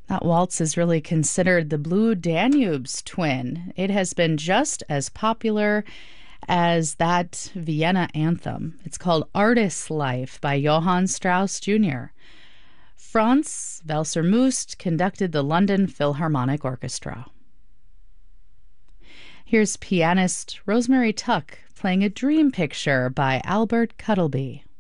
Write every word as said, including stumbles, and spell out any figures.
That waltz is really considered the Blue Danube's twin. It has been just as popular as that Vienna anthem. It's called Artist's Life by Johann Strauss Junior Franz Welser-Möst conducted the London Philharmonic Orchestra. Here's pianist Rosemary Tuck playing a dream picture by Albert Cuttleby.